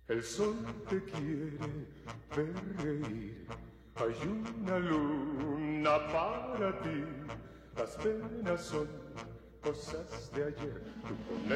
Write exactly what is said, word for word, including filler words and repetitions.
El sol te quiere ver reír, hay una luna para ti, las penas son cosas de ayer. Tú con